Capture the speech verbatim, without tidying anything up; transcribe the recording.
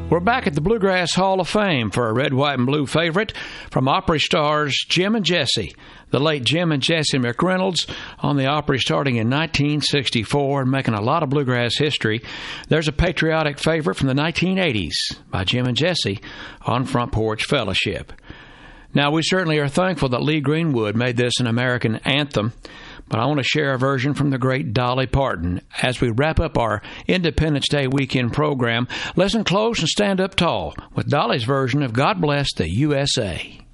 We're back at the Bluegrass Hall of Fame for a red, white, and blue favorite from Opry stars Jim and Jesse. The late Jim and Jesse McReynolds on the Opry starting in nineteen sixty-four and making a lot of bluegrass history. There's a patriotic favorite from the nineteen eighties by Jim and Jesse on Front Porch Fellowship. Now, we certainly are thankful that Lee Greenwood made this an American anthem, but I want to share a version from the great Dolly Parton. As we wrap up our Independence Day weekend program, listen close and stand up tall with Dolly's version of God Bless the U S A.